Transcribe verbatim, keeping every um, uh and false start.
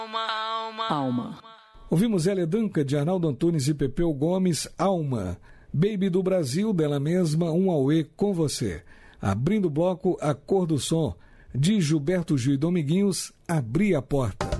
Alma. Ouvimos Zélia Duncan, de Arnaldo Antunes e Pepeu Gomes, Alma. Baby do Brasil, dela mesma, Um Auê com Você. Abrindo o bloco, A Cor do Som, de Gilberto Gil e Dominguinhos, Abri a Porta.